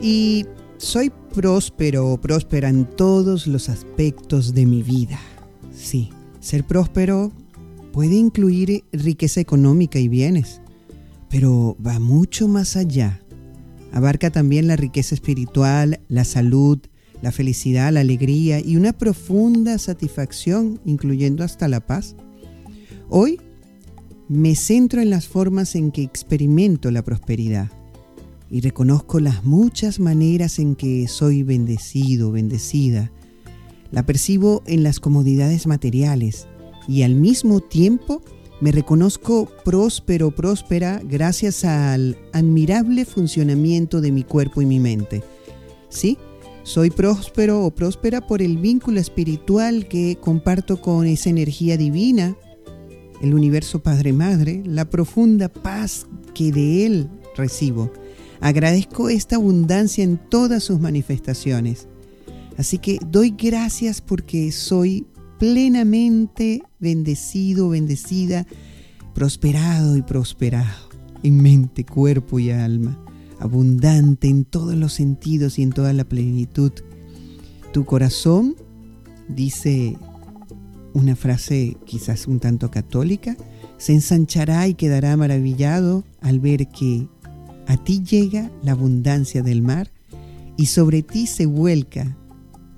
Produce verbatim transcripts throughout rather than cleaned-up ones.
Y soy próspero o próspera en todos los aspectos de mi vida. Sí, ser próspero puede incluir riqueza económica y bienes, pero va mucho más allá. Abarca también la riqueza espiritual, la salud, la felicidad, la alegría y una profunda satisfacción, incluyendo hasta la paz. Hoy me centro en las formas en que experimento la prosperidad y reconozco las muchas maneras en que soy bendecido, bendecida. La percibo en las comodidades materiales y al mismo tiempo me reconozco próspero, próspera gracias al admirable funcionamiento de mi cuerpo y mi mente. Sí, soy próspero o próspera por el vínculo espiritual que comparto con esa energía divina, el universo Padre Madre, la profunda paz que de Él recibo. Agradezco esta abundancia en todas sus manifestaciones. Así que doy gracias porque soy plenamente bendecido, bendecida, prosperado y prosperado en mente, cuerpo y alma, abundante en todos los sentidos y en toda la plenitud. Tu corazón, dice una frase quizás un tanto católica, se ensanchará y quedará maravillado al ver que a ti llega la abundancia del mar y sobre ti se vuelca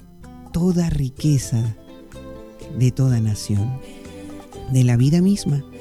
toda riqueza de toda nación, de la vida misma.